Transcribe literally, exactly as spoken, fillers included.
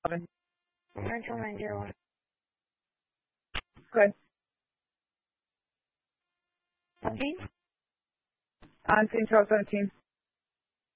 nine four nine zero one. Good. seventeen? On Saint Charles seventeen.